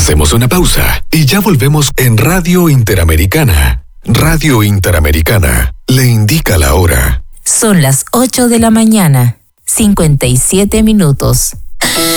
Hacemos una pausa y ya volvemos en Radio Interamericana. Radio Interamericana le indica la hora. Son las 8 de la mañana, 57 minutos.